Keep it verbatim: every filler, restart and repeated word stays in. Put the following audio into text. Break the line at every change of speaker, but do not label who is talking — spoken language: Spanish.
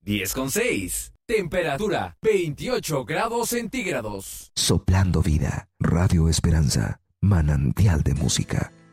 diez con seis. Temperatura, veintiocho grados centígrados.
Soplando vida, Radio Esperanza, manantial de música.